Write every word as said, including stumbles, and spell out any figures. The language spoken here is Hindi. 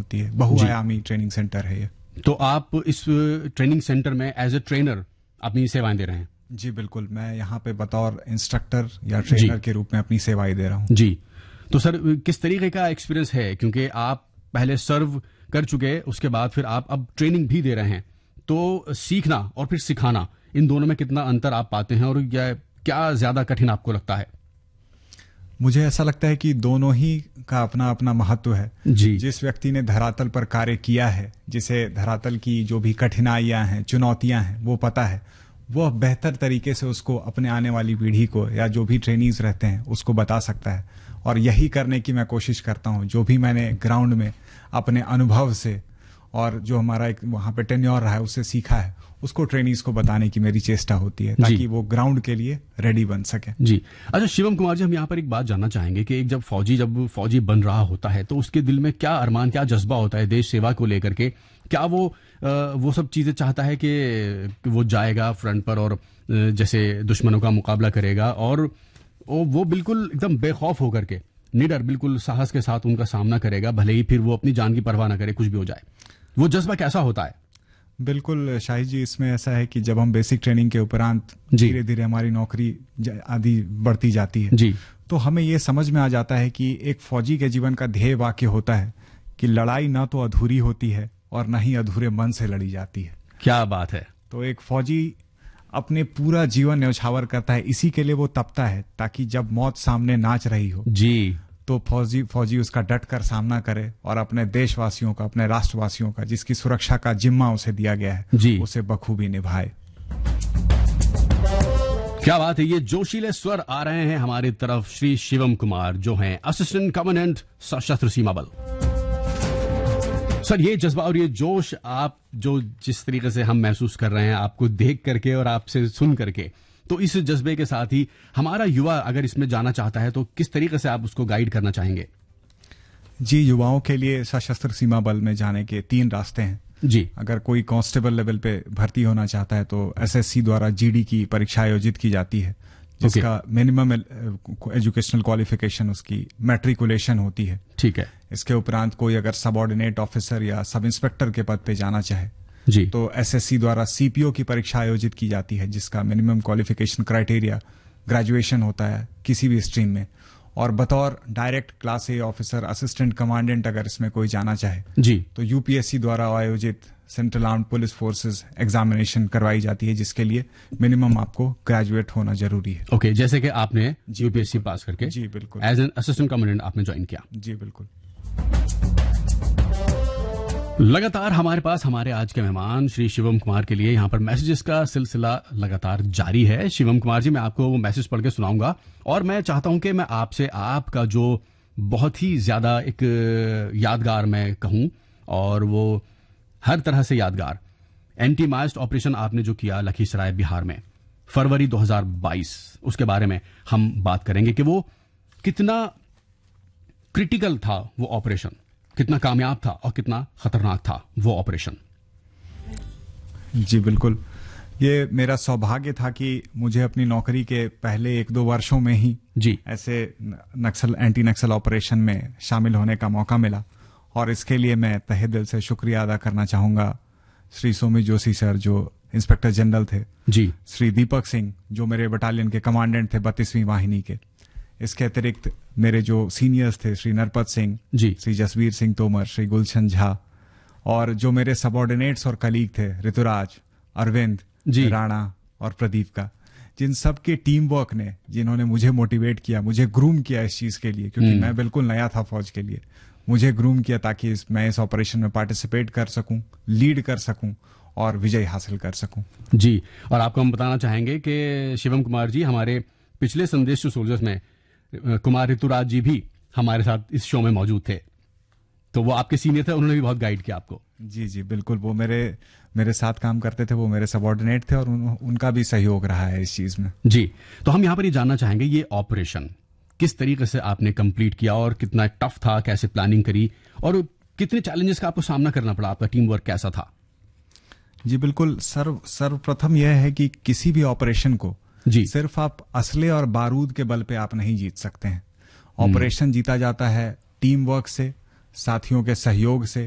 होती है। बहुआयामी ट्रेनिंग सेंटर है ये। तो आप इस ट्रेनिंग सेंटर में एज ए ट्रेनर अपनी सेवाएं दे रहे हैं? जी बिल्कुल, मैं यहाँ पे बतौर इंस्ट्रक्टर या ट्रेनर के रूप में अपनी सेवाएं दे रहा हूँ। जी, तो सर किस तरीके का एक्सपीरियंस है, क्योंकि आप पहले सर्व कर चुके, उसके बाद फिर आप अब ट्रेनिंग भी दे रहे हैं, तो सीखना और फिर सिखाना, इन दोनों में कितना अंतर आप पाते हैं और क्या ज्यादा कठिन आपको लगता है? मुझे ऐसा लगता है कि दोनों ही का अपना अपना महत्व है। जी। जिस व्यक्ति ने धरातल पर कार्य किया है, जिसे धरातल की जो भी कठिनाइयां हैं, चुनौतियां हैं, वो पता है, वह बेहतर तरीके से उसको अपने आने वाली पीढ़ी को या जो भी ट्रेनीज रहते हैं उसको बता सकता है। और यही करने की मैं कोशिश करता हूं। जो भी मैंने ग्राउंड में अपने अनुभव से और जो हमारा एक वहां पे टेन्योर रहा है उससे सीखा है, उसको ट्रेनीज को बताने की मेरी चेष्टा होती है, ताकि वो ग्राउंड के लिए रेडी बन सके। जी। अच्छा शिवम कुमार जी, हम यहाँ पर एक बात जानना चाहेंगे कि एक जब फौजी जब फौजी बन रहा होता है तो उसके दिल में क्या अरमान, क्या जज्बा होता है देश सेवा को लेकर के? क्या वो आ, वो सब चीजें चाहता है कि वो जाएगा फ्रंट पर और जैसे दुश्मनों का मुकाबला करेगा और वो बिल्कुल एकदम बेखौफ होकर के, निडर, बिल्कुल साहस के साथ उनका सामना करेगा, भले ही फिर वो अपनी जान की परवाह ना करे, कुछ भी हो जाए? वो जज्बा कैसा होता है? बिल्कुल शाहिद जी, इसमें ऐसा है कि जब हम बेसिक ट्रेनिंग के उपरांत धीरे धीरे हमारी नौकरी आदि बढ़ती जाती है जी, तो हमें ये समझ में आ जाता है कि एक फौजी के जीवन का ध्येय वाक्य होता है कि लड़ाई ना तो अधूरी होती है और ना ही अधूरे मन से लड़ी जाती है। क्या बात है। तो एक फौजी अपने पूरा जीवन न्यौछावर करता है, इसी के लिए वो तपता है, ताकि जब मौत सामने नाच रही हो जी, तो फौजी फौजी उसका डट कर सामना करे और अपने देशवासियों का, अपने राष्ट्रवासियों का, जिसकी सुरक्षा का जिम्मा उसे दिया गया है जी, उसे बखूबी निभाए। क्या बात है। ये जोशीले स्वर आ रहे हैं हमारी तरफ श्री शिवम कुमार, जो हैं असिस्टेंट कमांडेंट सशस्त्र सीमा बल। सर, ये जज्बा और ये जोश आप जो जिस तरीके से हम महसूस कर रहे हैं आपको देख करके और आपसे सुन करके, तो इस जज्बे के साथ ही हमारा युवा अगर इसमें जाना चाहता है तो किस तरीके से आप उसको गाइड करना चाहेंगे? जी, युवाओं के लिए सशस्त्र सीमा बल में जाने के तीन रास्ते हैं जी। अगर कोई कांस्टेबल लेवल पे भर्ती होना चाहता है तो एसएससी द्वारा जीडी की परीक्षा आयोजित की जाती है, जिसका मिनिमम एजुकेशनल क्वालिफिकेशन उसकी मैट्रिकुलेशन होती है। ठीक है। इसके उपरांत कोई अगर सबऑर्डिनेट ऑफिसर या सब इंस्पेक्टर के पद पे जाना चाहे जी, तो एसएससी द्वारा सीपीओ की परीक्षा आयोजित की जाती है, जिसका मिनिमम क्वालिफिकेशन क्राइटेरिया ग्रेजुएशन होता है किसी भी स्ट्रीम में। और बतौर डायरेक्ट क्लास ए ऑफिसर, असिस्टेंट कमांडेंट अगर इसमें कोई जाना चाहे जी, तो यूपीएससी द्वारा आयोजित central armed police forces examination करवाई जाती है, जिसके लिए मिनिमम आपको ग्रेजुएट होना जरूरी है। ओके, जैसे कि आपने यूपीएससी पास करके जी बिल्कुल एज एन असिस्टेंट कमांडेंट आपने ज्वाइन किया। जी बिल्कुल। लगातार हमारे पास हमारे आज के मेहमान श्री शिवम कुमार के लिए यहाँ पर मैसेजेस का सिलसिला लगातार जारी है। शिवम कुमार जी, मैं आपको वो मैसेज पढ़ के सुनाऊंगा और मैं चाहता हूं कि मैं आपसे आपका जो बहुत ही ज्यादा एक यादगार मैं कहूं, और वो हर तरह से यादगार एंटी माइस्ट ऑपरेशन आपने जो किया लखीसराय बिहार में फरवरी दो हज़ार बाईस, उसके बारे में हम बात करेंगे कि वो कितना क्रिटिकल था वो ऑपरेशन, कितना कामयाब था और कितना खतरनाक था वो ऑपरेशन। जी बिल्कुल, ये मेरा सौभाग्य था कि मुझे अपनी नौकरी के पहले एक दो वर्षों में ही जी ऐसे नक्सल एंटी नक्सल ऑपरेशन में शामिल होने का मौका मिला, और इसके लिए मैं तहे दिल से शुक्रिया अदा करना चाहूंगा श्री सोमी जोशी सर जो इंस्पेक्टर जनरल थे जी, श्री दीपक सिंह जो मेरे बटालियन के कमांडेंट थे बत्तीसवीं वाहिनी के, इसके अतिरिक्त मेरे जो सीनियर्स थे श्री नरपत सिंह जी, श्री जसवीर सिंह तोमर, श्री गुलशन झा, और जो मेरे सबऑर्डिनेट्स और कलीग थे ऋतुराज, अरविंद जी, राणा और प्रदीप का, जिन सब के टीम वर्क ने, जिन्होंने मुझे मोटिवेट किया, मुझे ग्रूम किया इस चीज के लिए, क्योंकि मैं बिल्कुल नया था फौज के लिए, मुझे ग्रूम किया ताकि इस, मैं इस ऑपरेशन में पार्टिसिपेट कर सकूं, लीड कर सकूं और विजय हासिल कर सकूं। जी, और आपको हम बताना चाहेंगे कि शिवम कुमार जी हमारे पिछले संदेश टू सोल्जर्स में कुमार ऋतुराज जी भी हमारे साथ इस शो में मौजूद थे, तो वो आपके सीनियर थे, उन्होंने भी बहुत गाइड किया आपको। जी जी बिल्कुल, वो मेरे मेरे साथ काम करते थे, वो मेरे सबऑर्डिनेट थे और उन, उनका भी सहयोग रहा है इस चीज में। जी, तो हम यहाँ पर ये जानना चाहेंगे ये ऑपरेशन किस तरीके से आपने कंप्लीट किया और कितना टफ था, कैसे प्लानिंग करी और कितने चैलेंजेस का आपको सामना करना पड़ा, आपका टीम वर्क कैसा था? जी बिल्कुल, सर्व सर्वप्रथम यह है कि किसी भी ऑपरेशन को जी सिर्फ आप असले और बारूद के बल पे आप नहीं जीत सकते हैं। ऑपरेशन जीता जाता है टीम वर्क से, साथियों के सहयोग से,